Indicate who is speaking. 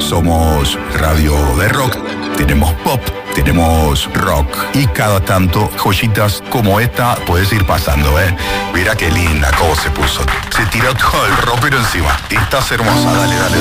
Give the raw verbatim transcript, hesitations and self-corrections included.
Speaker 1: somos radio de rock, tenemos pop, tenemos rock y cada tanto joyitas como esta puedes ir pasando, ¿eh? Mira qué linda cómo se puso. Se tiró todo el ropero encima. Estás hermosa, dale, dale.